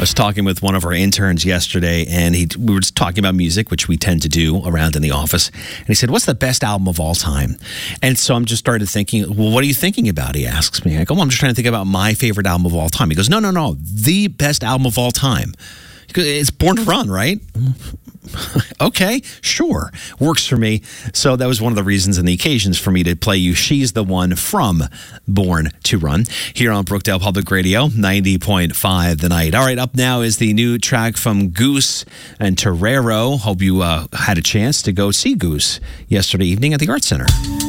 was talking with one of our interns yesterday, and we were just talking about music, which we tend to do around in the office. And he said, "What's the best album of all time?" And so I'm just started thinking, well, what are you thinking about? He asks me. I go, well, I'm just trying to think about my favorite album of all time. He goes, no. The best album of all time. It's Born to Run, right? Okay, sure. Works for me. So that was one of the reasons and the occasions for me to play you She's the One from Born to Run here on Brookdale Public Radio, 90.5 The Night. All right, up now is the new track from Goose and Torero. Hope you had a chance to go see Goose yesterday evening at the Arts Center.